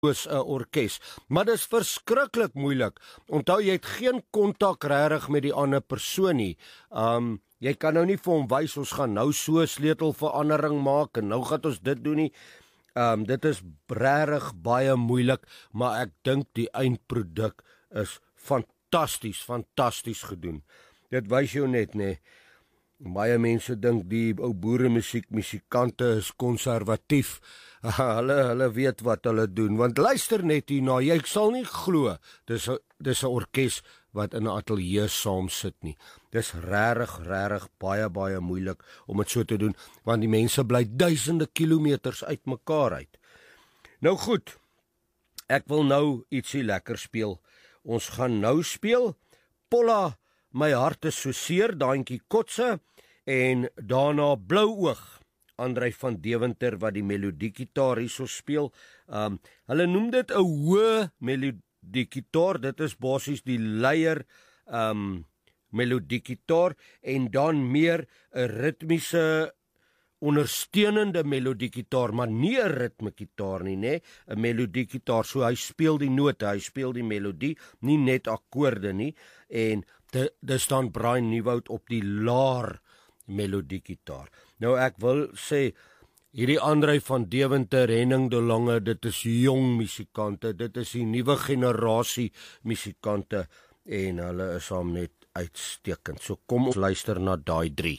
soos 'n orkes, maar dis verskriklik moeilik. Onthou, jy het geen kontak regtig met die ander persoon nie. Jy kan nou nie vir hom wys, ons gaan nou so sleutelverandering maak en nou gaan ons dit doen nie. Dit is regtig baie moeilik, maar ek dink die eindproduk is fantasties gedoen. Dit wys jou net, nee. Baie mense dink die ou musikante is konservatief. Hulle weet wat hulle doen, want luister net hierna, jy sal nie glo, dis 'n orkes wat in 'n ateljee saam sit nie. Dis regtig baie moeilik om dit so te doen, want die mense bly duisende kilometers uit mekaar uit. Nou goed, ek wil nou ietsie lekker speel. Ons gaan nou speel Polla, my hart is so seer, daantjie Kotse, en daarna Blou Oog, Andrei van Deventer wat die melodiegitaar hierso speel. Hulle noem dit 'n hoë melodiegitaar, dit is basies die leier melodiegitaar, en dan meer 'n ritmiese ondersteunende melodiegitaar, maar nie 'n ritmegitaar nie, nê? 'n melodiegitaar, so hy speel die note, hy speel die melodie, nie net akkoorde nie, en dis dan Brian Nieuwoud op die laar melodiegitaar. Nou ek wil sê, hierdie Andrei van Deventer, Henning de Lange, dit is jong musikante, dit is die nuwe generasie musikante, en hulle is hom net uitstekend. So kom ons luister na daai 3.